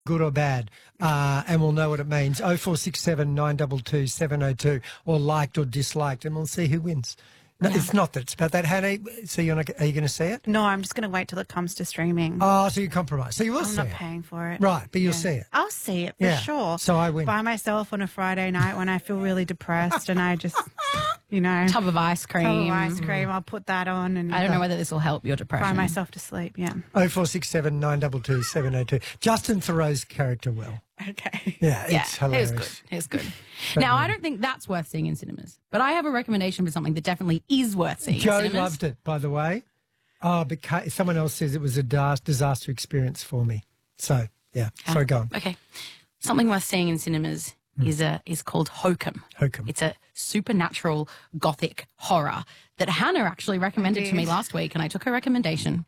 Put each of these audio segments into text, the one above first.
good or bad, and we'll know what it means. 0467 922 702, or liked or disliked, and we'll see who wins. No, it's not that. It's about that. Hannah, so are you going to see it? No, I'm just going to wait till it comes to streaming. Oh, so you compromise. So you will see it. I'm not paying for it. Right, but you'll see it. I'll see it for sure. So I win. By myself on a Friday night when I feel really depressed and I just, Tub of ice cream. I'll put that on and I don't know whether this will help your depression. cry myself to sleep, 0467 922 702. Justin Theroux's character well. Okay. Yeah, it's hilarious. It's good. Now, I don't think that's worth seeing in cinemas, but I have a recommendation for something that definitely is worth seeing in Joe cinemas. loved it, by the way. Oh, because someone else says it was a disaster experience for me. So, sorry, go on. Okay. Something worth seeing in cinemas is called Hokum. Hokum. It's a supernatural gothic horror that Hannah actually recommended to me last week, and I took her recommendation.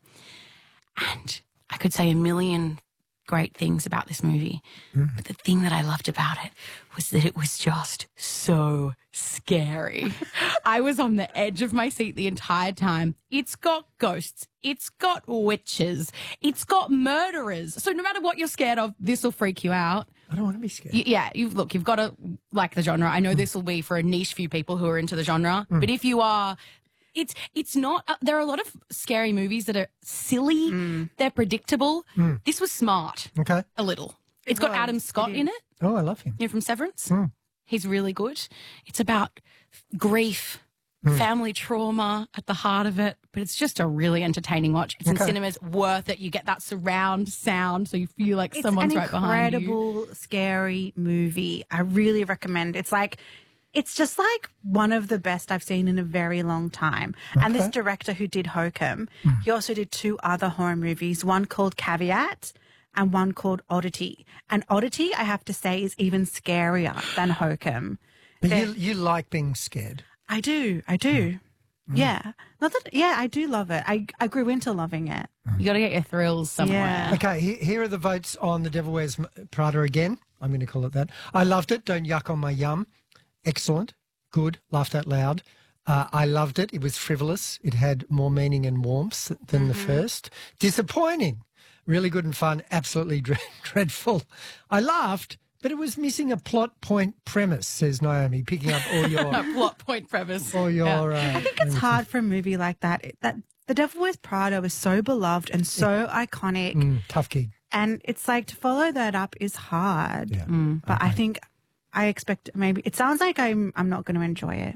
And I could say a million great things about this movie, but the thing that I loved about it was that it was just so scary. I was on the edge of my seat the entire time. It's got ghosts. It's got witches. It's got murderers. So no matter what you're scared of, this will freak you out. I don't want to be scared. You've got to like the genre. I know this will be for a niche few people who are into the genre, but if you are, it's not. There are a lot of scary movies that are silly. They're predictable. This was smart. Okay. A little. It's got Adam Scott in it. Oh, I love him. From Severance. He's really good. It's about grief, family trauma at the heart of it, but it's just a really entertaining watch. It's in cinemas, worth it. You get that surround sound, so you feel like someone's right behind you. It's an incredible, scary movie. I really recommend. It's just like one of the best I've seen in a very long time. Okay. And this director who did Hokum, he also did 2 other horror movies, one called Caveat and one called Oddity. And Oddity, I have to say, is even scarier than Hokum. But you like being scared. I do. Yeah. I do love it. I grew into loving it. You got to get your thrills somewhere. Yeah. Okay, here are the votes on The Devil Wears Prada again. I'm going to call it that. I loved it. Don't yuck on my yum. Excellent. Good. Laughed out loud. I loved it. It was frivolous. It had more meaning and warmth than the first. Disappointing. Really good and fun. Absolutely dreadful. I laughed, but it was missing a plot point premise, says Naomi, picking up all your... plot point premise. All your... I think it's hard for a movie like that. The Devil Wears Prada was so beloved and so iconic. Tough gig. And it's like to follow that up is hard. Yeah. But I expect maybe it sounds like I'm not going to enjoy it.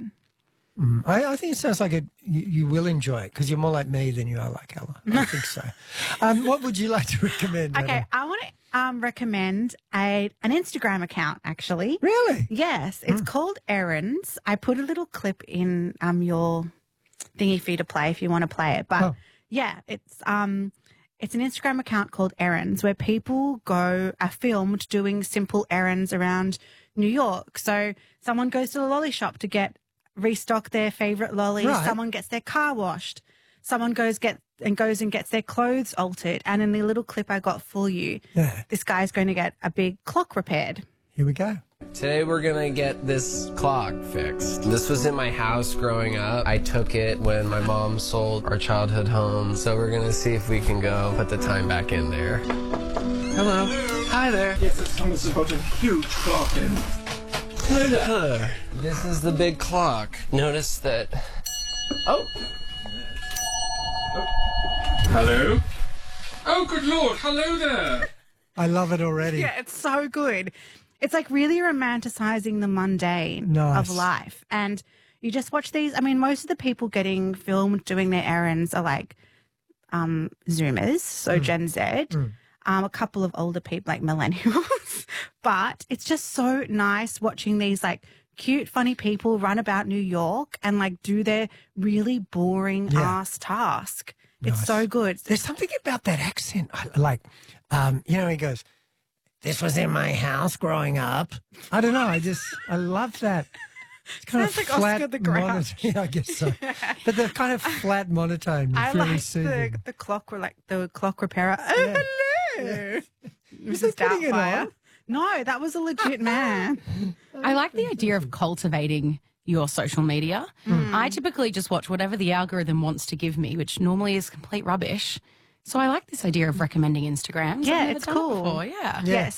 I think it sounds like you will enjoy it because you're more like me than you are like Ella. I think so. What would you like to recommend? Okay, Ella? I want to recommend an Instagram account, actually. Really? Yes, it's called Errands. I put a little clip in your thingy for you to play if you want to play it. But it's an Instagram account called Errands where people are filmed doing simple errands around New York. So someone goes to the lolly shop to restock their favorite lollies. Right. Someone gets their car washed. Someone goes and gets their clothes altered. And in the little clip I got for you, this guy's going to get a big clock repaired. Here we go. Today we're gonna get this clock fixed. This was in my house growing up. I took it when my mom sold our childhood home. So we're gonna see if we can go put the time back in there. Hello. Hi there. Yes, Thomas has got a huge clock in. Hello. This is the big clock. Notice that... Oh. Hello? Oh, good Lord. Hello there. I love it already. Yeah, it's so good. It's like really romanticizing the mundane of life. And you just watch these. I mean, most of the people getting filmed doing their errands are like Zoomers, so Gen Z. A couple of older people like millennials. But it's just so nice watching these like cute, funny people run about New York and like do their really boring ass task. Nice. It's so good. There's something about that accent. He goes, "This was in my house growing up." I don't know. I love that. It's kind Sounds of like flat Oscar the Grouch. Yeah, I guess so. But the kind of flat monotone is I really like soothing. the clock repairer. Oh, Yeah. hello. Was he putting it on? No, that was a legit man. I like the idea of cultivating your social media. I typically just watch whatever the algorithm wants to give me, which normally is complete rubbish. So I like this idea of recommending Instagrams. Yeah, I've never it's done it cool. before. Yeah. Yeah.